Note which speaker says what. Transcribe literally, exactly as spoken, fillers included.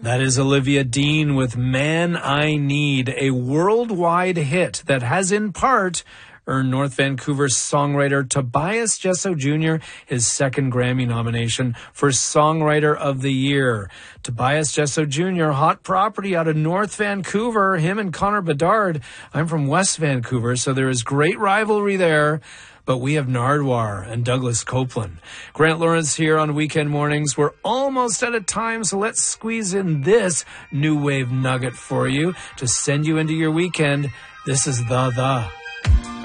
Speaker 1: That is Olivia Dean with Man I Need, a worldwide hit that has in part earned North Vancouver songwriter Tobias Jesso Junior his second Grammy nomination for Songwriter of the Year. Tobias Jesso Junior, hot property out of North Vancouver, him and Connor Bedard. I'm from West Vancouver, so there is great rivalry there. But we have Nardwuar and Douglas Copeland. Grant Lawrence here on Weekend Mornings. We're almost out of time, so let's squeeze in this new wave nugget for you to send you into your weekend. This is The The.